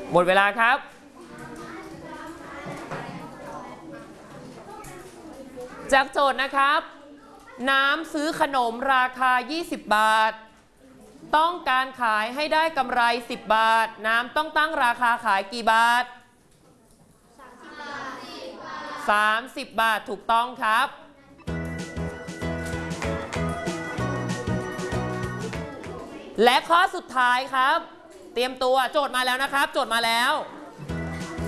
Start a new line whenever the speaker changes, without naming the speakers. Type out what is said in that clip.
หมดเวลาครับจากโจทย์นะครับน้ำซื้อขนมราคา20 บาทต้องการขายให้ได้กำไร10 บาทน้ำต้องตั้งราคาขายกี่บาท30 บาทถูกต้องครับและข้อสุดท้ายครับเตรียมตัวโจทย์มาแล้วนะครับโจทย์มาแล้ว